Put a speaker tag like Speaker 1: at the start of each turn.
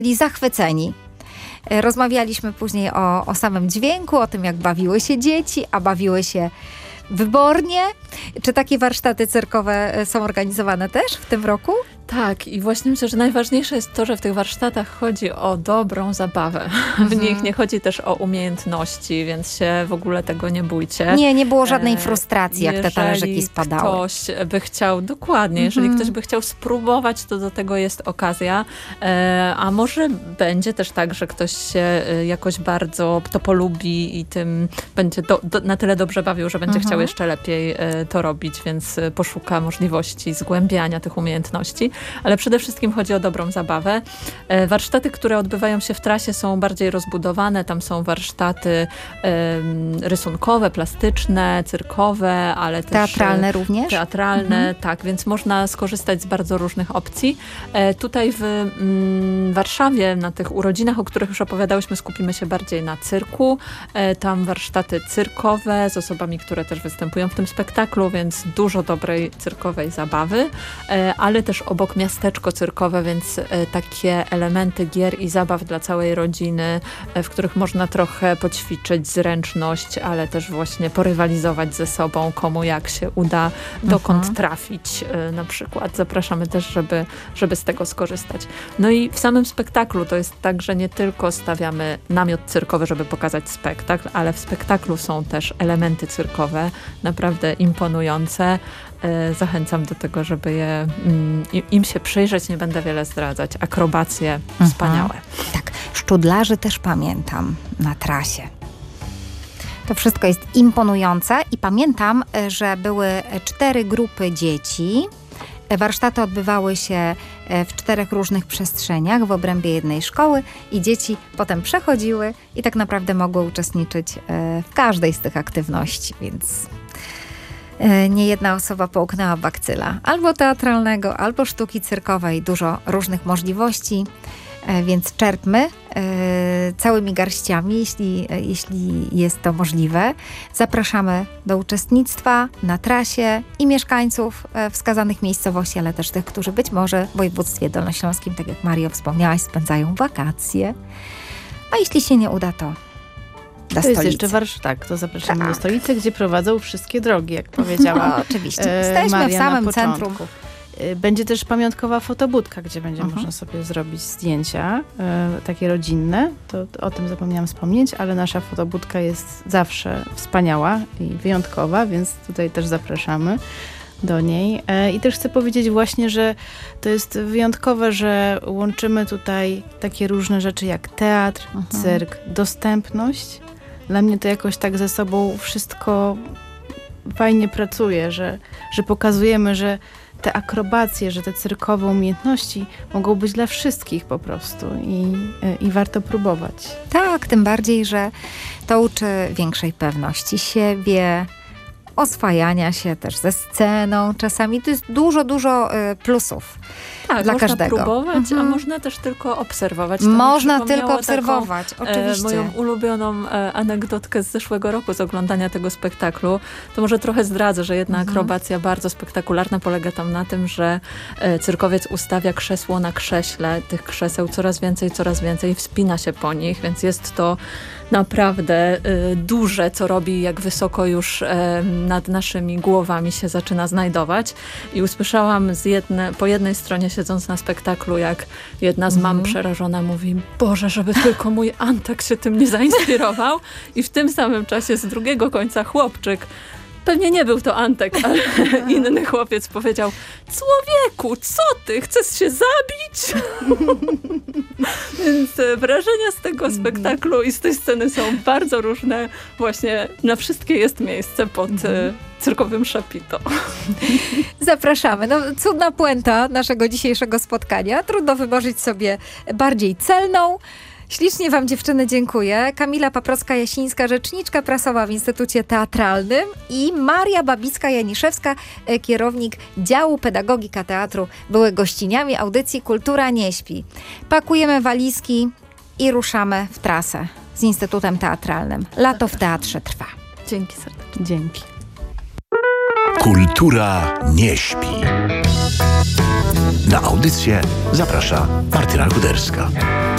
Speaker 1: byli zachwyceni. Rozmawialiśmy później o samym dźwięku, o tym, jak bawiły się dzieci, a bawiły się wybornie. Czy takie warsztaty cyrkowe są organizowane też w tym roku?
Speaker 2: Tak, i właśnie myślę, że najważniejsze jest to, że w tych warsztatach chodzi o dobrą zabawę. W nich nie chodzi też o umiejętności, więc się w ogóle tego nie bójcie.
Speaker 1: Nie było żadnej frustracji, jak te talerzyki spadały.
Speaker 2: Ktoś by chciał, dokładnie, jeżeli ktoś by chciał spróbować, to do tego jest okazja. A może będzie też tak, że ktoś się jakoś bardzo to polubi i tym będzie na tyle dobrze bawił, że będzie chciał jeszcze lepiej to robić, więc poszuka możliwości zgłębiania tych umiejętności. Ale przede wszystkim chodzi o dobrą zabawę. Warsztaty, które odbywają się w trasie, są bardziej rozbudowane. Tam są warsztaty rysunkowe, plastyczne, cyrkowe, ale też
Speaker 1: teatralne również?
Speaker 2: Teatralne, tak, więc można skorzystać z bardzo różnych opcji. Tutaj w Warszawie, na tych urodzinach, o których już opowiadałyśmy, skupimy się bardziej na cyrku. Tam warsztaty cyrkowe z osobami, które też występują w tym spektaklu, więc dużo dobrej cyrkowej zabawy, ale też obok miasteczko cyrkowe, więc takie elementy gier i zabaw dla całej rodziny, w których można trochę poćwiczyć zręczność, ale też właśnie porywalizować ze sobą, komu jak się uda, dokąd trafić na przykład. Zapraszamy też, żeby z tego skorzystać. No i w samym spektaklu to jest tak, że nie tylko stawiamy namiot cyrkowy, żeby pokazać spektakl, ale w spektaklu są też elementy cyrkowe, naprawdę imponujące. Zachęcam do tego, żeby im się przyjrzeć, nie będę wiele zdradzać. Akrobacje wspaniałe.
Speaker 1: Tak, szczudlarzy też pamiętam na trasie. To wszystko jest imponujące i pamiętam, że były 4 grupy dzieci. Warsztaty odbywały się w 4 różnych przestrzeniach w obrębie jednej szkoły i dzieci potem przechodziły i tak naprawdę mogły uczestniczyć w każdej z tych aktywności, więc nie jedna osoba połknęła bakcyla albo teatralnego, albo sztuki cyrkowej, dużo różnych możliwości, więc czerpmy całymi garściami, jeśli jest to możliwe. Zapraszamy do uczestnictwa na trasie i mieszkańców wskazanych miejscowości, ale też tych, którzy być może w województwie dolnośląskim, tak jak Mario wspomniałaś, spędzają wakacje. A jeśli się nie uda, to do stolicy.
Speaker 3: Jest jeszcze to zapraszamy do stolicy, gdzie prowadzą wszystkie drogi, jak powiedziała
Speaker 1: no, oczywiście. Jesteśmy w samym centrum.
Speaker 3: Będzie też pamiątkowa fotobudka, gdzie będzie można sobie zrobić zdjęcia, takie rodzinne. To o tym zapomniałam wspomnieć, ale nasza fotobudka jest zawsze wspaniała i wyjątkowa, więc tutaj też zapraszamy do niej. I też chcę powiedzieć właśnie, że to jest wyjątkowe, że łączymy tutaj takie różne rzeczy jak teatr, cyrk, dostępność. Dla mnie to jakoś tak ze sobą wszystko fajnie pracuje, że pokazujemy, że te akrobacje, że te cyrkowe umiejętności mogą być dla wszystkich po prostu i warto próbować.
Speaker 1: Tak, tym bardziej, że to uczy większej pewności siebie, oswajania się też ze sceną. Czasami to jest dużo plusów dla
Speaker 2: można
Speaker 1: każdego.
Speaker 2: Próbować, a można też tylko obserwować. To
Speaker 1: można tylko obserwować, oczywiście.
Speaker 2: Moją ulubioną anegdotkę z zeszłego roku, z oglądania tego spektaklu. To może trochę zdradzę, że jedna akrobacja bardzo spektakularna polega tam na tym, że cyrkowiec ustawia krzesło na krześle, tych krzeseł coraz więcej, wspina się po nich, więc jest to naprawdę duże, co robi, jak wysoko już nad naszymi głowami się zaczyna znajdować. I usłyszałam po jednej stronie, siedząc na spektaklu, jak jedna z mam przerażona mówi: Boże, żeby tylko mój Antek się tym nie zainspirował. I w tym samym czasie z drugiego końca chłopczyk, pewnie nie był to Antek, ale inny chłopiec powiedział: człowieku, co ty, chcesz się zabić? Więc wrażenia z tego spektaklu i z tej sceny są bardzo różne. Właśnie na wszystkie jest miejsce pod cyrkowym szapito.
Speaker 1: Zapraszamy. No, cudna puenta naszego dzisiejszego spotkania. Trudno wymarzyć sobie bardziej celną. Ślicznie wam, dziewczyny, dziękuję. Kamila Paprocka-Jasińska, rzeczniczka prasowa w Instytucie Teatralnym i Maria Babicka-Janiszewska, kierownik działu Pedagogika Teatru, były gościniami audycji Kultura nie śpi. Pakujemy walizki i ruszamy w trasę z Instytutem Teatralnym. Lato w teatrze trwa.
Speaker 2: Dzięki serdecznie.
Speaker 3: Dzięki.
Speaker 4: Kultura nie śpi. Na audycję zaprasza Martyna Kuderska.